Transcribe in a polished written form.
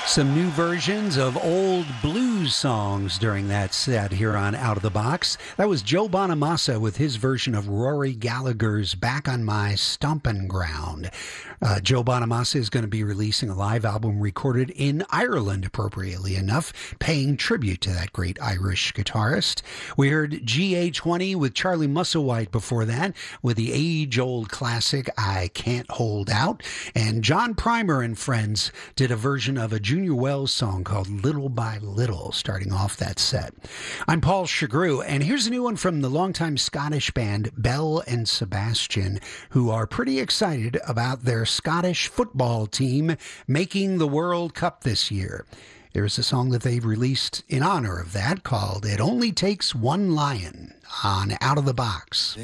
Some new versions of old blues songs during that set here on Out of the Box. That was Joe Bonamassa with his version of Rory Gallagher's Back on My Stompin' Ground. Joe Bonamassa is going to be releasing a live album recorded in Ireland, appropriately enough, paying tribute to that great Irish guitarist. We heard GA20 with Charlie Musselwhite before that, with the age-old classic I Can't Hold Out. And John Primer and Friends did a version of a Junior Wells song called Little by Little, starting off that set. I'm Paul Chagru, and here's a new one from the longtime Scottish band Bell and Sebastian, who are pretty excited about their Scottish football team making the World Cup this year. There's a song that they've released in honor of that called It Only Takes One Lion on Out of the Box.